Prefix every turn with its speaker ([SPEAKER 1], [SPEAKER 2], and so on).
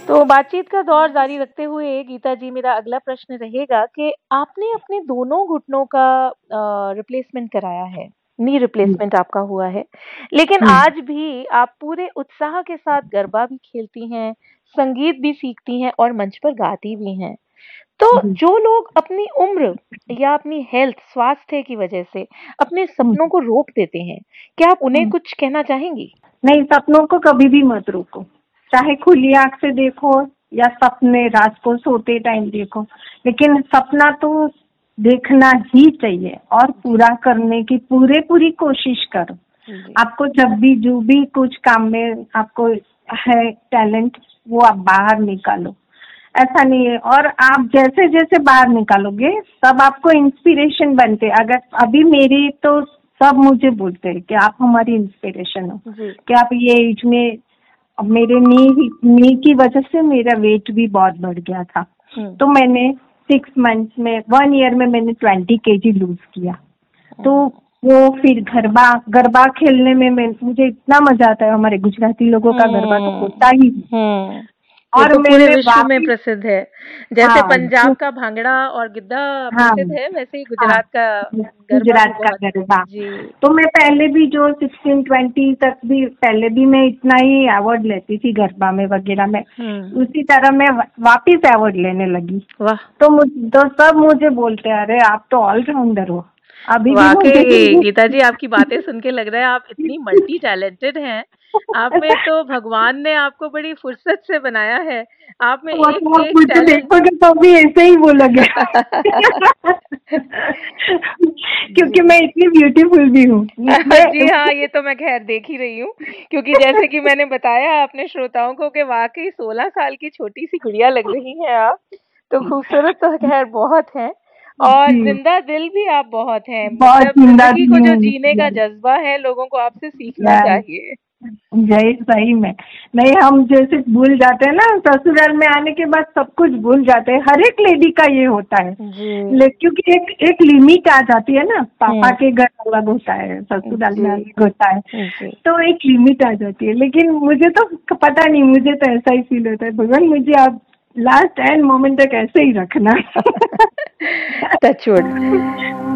[SPEAKER 1] तो बातचीत का दौर जारी रखते हुए गीता जी, मेरा अगला प्रश्न रहेगा कि आपने अपने दोनों घुटनों का रिप्लेसमेंट कराया है, नी
[SPEAKER 2] हम्म,
[SPEAKER 1] रिप्लेसमेंट आपका हुआ है, लेकिन
[SPEAKER 2] हम्म,
[SPEAKER 1] आज भी आप पूरे उत्साह के साथ गरबा भी खेलती हैं, संगीत भी सीखती हैं और मंच पर गाती भी हैं। तो
[SPEAKER 2] हम्म,
[SPEAKER 1] जो लोग अपनी उम्र या अपनी हेल्थ, स्वास्थ्य की वजह से अपने
[SPEAKER 2] हम्म,
[SPEAKER 1] सपनों को रोक देते हैं, क्या आप उन्हें
[SPEAKER 2] हम्म।
[SPEAKER 1] कुछ कहना चाहेंगी?
[SPEAKER 2] नहीं, सपनों को कभी भी मत रोको। चाहे खुली आंख से देखो या सपने रात को सोते टाइम देखो, लेकिन सपना तो देखना ही चाहिए और
[SPEAKER 1] जी,
[SPEAKER 2] पूरा करने की पूरी कोशिश करो।
[SPEAKER 1] जी।
[SPEAKER 2] आपको जब भी जो भी कुछ काम में आपको है टैलेंट, वो आप बाहर निकालो। ऐसा नहीं है, और आप जैसे जैसे बाहर निकालोगे तब आपको इंस्पिरेशन बनते। अगर अभी मेरी तो सब मुझे बोलते हैं कि आप हमारी इंस्पिरेशन हो,
[SPEAKER 1] जी।
[SPEAKER 2] कि आप ये एज में। अब मेरे नी की वजह से मेरा वेट भी बहुत बढ़ गया था,
[SPEAKER 1] हुँ,
[SPEAKER 2] तो मैंने 6 मंथ्स में 1 ईयर में मैंने 20 kg लूज किया। तो
[SPEAKER 1] हुँ।
[SPEAKER 2] वो फिर गरबा गरबा खेलने में मुझे इतना मजा आता है। हमारे गुजराती लोगों का गरबा तो
[SPEAKER 1] हुँ,
[SPEAKER 2] होता ही है।
[SPEAKER 1] हुँ। ये
[SPEAKER 2] और
[SPEAKER 1] तो पूरे
[SPEAKER 2] मैंने
[SPEAKER 1] विश्व में
[SPEAKER 2] वापिस,
[SPEAKER 1] प्रसिद्ध है। जैसे
[SPEAKER 2] हाँ
[SPEAKER 1] पंजाब का भांगड़ा और गिद्धा
[SPEAKER 2] हाँ,
[SPEAKER 1] प्रसिद्ध है, वैसे ही
[SPEAKER 2] हाँ,
[SPEAKER 1] गुजरात का गरबा भी
[SPEAKER 2] गुजरात का
[SPEAKER 1] बहुत।
[SPEAKER 2] गरबा।
[SPEAKER 1] जी।
[SPEAKER 2] तो मैं पहले भी जो 16-20 तक भी पहले भी मैं इतना ही अवार्ड लेती थी गरबा में वगैरह में।
[SPEAKER 1] हुँ,
[SPEAKER 2] उसी तरह मैं वापिस अवार्ड लेने लगी।
[SPEAKER 1] वाह!
[SPEAKER 2] तो तो सब मुझे बोलते हैं, अरे आप तो ऑलराउंडर हो। अभी भी मुझे
[SPEAKER 1] वाक़ई गीता जी, आपकी बातें सुन के लग रहा है आप इतनी मल्टी टैलेंटेड हैं। आप में तो भगवान ने आपको बड़ी फुर्सत से बनाया है। आप में
[SPEAKER 2] मतलब आप
[SPEAKER 1] एक-एक
[SPEAKER 2] मुझे
[SPEAKER 1] टैलेंट।
[SPEAKER 2] देखोगे तो भी ऐसे ही बोलोगे। क्योंकि
[SPEAKER 1] जी।
[SPEAKER 2] मैं इतनी ब्यूटीफुल भी हूँ। मैं
[SPEAKER 1] जी हाँ, ये तो मैं ख़ैर देख ही रही हूँ, क्योंकि जैसे कि मैंने बताया अपने श्रोताओं को कि वाक़ई 16 साल की छोटी-सी गुड़िया लग रही हैं आप। तो खूबसूरत तो ख़ैर बहुत हैं और
[SPEAKER 2] जी,
[SPEAKER 1] ज़िंदा दिल भी आप बहुत हैं।
[SPEAKER 2] बहुत
[SPEAKER 1] मतलब
[SPEAKER 2] जिंदा
[SPEAKER 1] ज़िंदगी को
[SPEAKER 2] दिल
[SPEAKER 1] जो
[SPEAKER 2] हूँ।
[SPEAKER 1] जीने का जज़्बा है, लोगों को आपसे सीखना
[SPEAKER 2] यार,
[SPEAKER 1] चाहिए।
[SPEAKER 2] जय सही में। नहीं, हम जैसे भूल जाते हैं ना, ससुराल में आने के बाद सब कुछ भूल जाते हैं। हर एक लेडी का ये होता है।
[SPEAKER 1] जी।
[SPEAKER 2] क्योंकि एक एक लिमिट आ जाती है ना, पापा
[SPEAKER 1] हुँ।
[SPEAKER 2] के घर अलग होता है, ससुराल में
[SPEAKER 1] जी,
[SPEAKER 2] अलग होता है।
[SPEAKER 1] जी।
[SPEAKER 2] तो एक लिमिट आ जाती है, लेकिन मुझे तो पता नहीं, मुझे तो ऐसा ही फील होता है, भगवान मुझे आप लास्ट एंड मोमेंट तक ऐसे ही रखना।
[SPEAKER 1] Touch wood.